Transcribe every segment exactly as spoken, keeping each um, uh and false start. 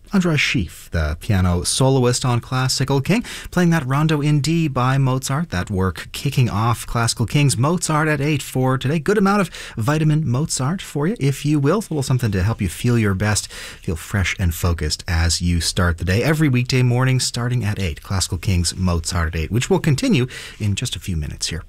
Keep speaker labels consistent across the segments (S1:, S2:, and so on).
S1: Andras Schiff, the piano soloist on Classical King, playing that Rondo in D by Mozart. That work kicking off Classical King's Mozart at eight for today. Good amount of vitamin Mozart for you, if you will. A little something to help you feel your best, feel fresh and focused as you start the day. Every weekday morning starting at eight. Classical King's Mozart at eight, which will continue in just a few minutes here.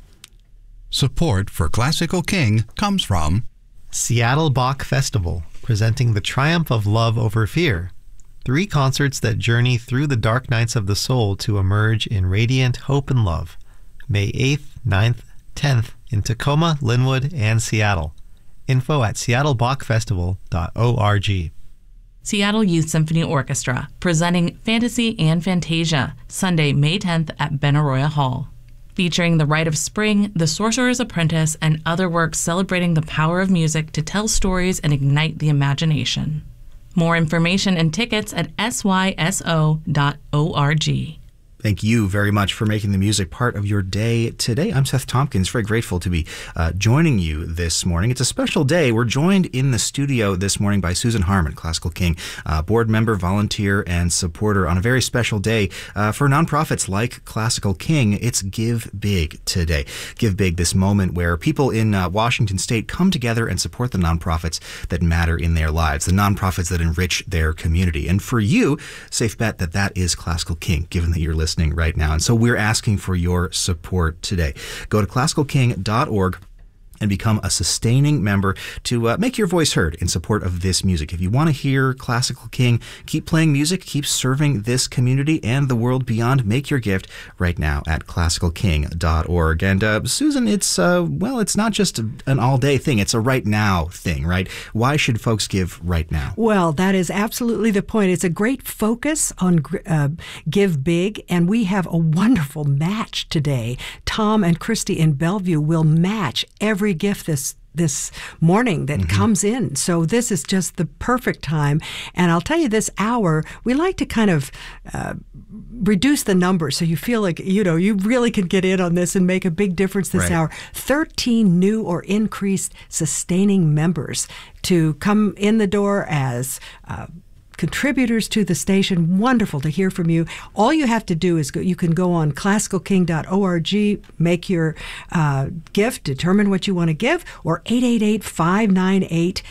S2: Support for Classical King comes from
S3: Seattle Bach Festival, presenting the triumph of love over fear. Three concerts that journey through the dark nights of the soul to emerge in radiant hope and love. May eighth, ninth, tenth in Tacoma, Linwood, and Seattle. Info at seattle bach festival dot org.
S4: Seattle Youth Symphony Orchestra, presenting Fantasy and Fantasia, Sunday, May tenth at Benaroya Hall. Featuring The Rite of Spring, The Sorcerer's Apprentice, and other works celebrating the power of music to tell stories and ignite the imagination. More information and tickets at s y s o dot org.
S1: Thank you very much for making the music part of your day today. I'm Seth Tompkins, very grateful to be uh, joining you this morning. It's a special day. We're joined in the studio this morning by Susan Harmon, Classical King, uh, board member, volunteer, and supporter on a very special day uh, for nonprofits like Classical King. It's Give Big today. Give Big, this moment where people in uh, Washington State come together and support the nonprofits that matter in their lives, the nonprofits that enrich their community. And for you, safe bet that that is Classical King, given that you're listening right now. And so we're asking for your support today. Go to classical king dot org and become a sustaining member to uh, make your voice heard in support of this music. If you want to hear Classical King keep playing music, keep serving this community and the world beyond, make your gift right now at classical king dot org. And uh, Susan, it's, uh, well, it's not just an all-day thing. It's a right now thing, right? Why should folks give right now?
S5: Well, that is absolutely the point. It's a great focus on uh, Give Big, and we have a wonderful match today. Tom and Christy in Bellevue will match every gift this this morning that mm-hmm. comes in. So this is just the perfect time. And I'll tell you, this hour, we like to kind of uh, reduce the number so you feel like, you know, you really can get in on this and make a big difference this
S1: right.
S5: hour. thirteen new or increased sustaining members to come in the door as uh, contributors to the station. Wonderful to hear from you. All you have to do is go, you can go on classical king dot org, make your uh, gift, determine what you want to give, or eight eight eight, five nine eight,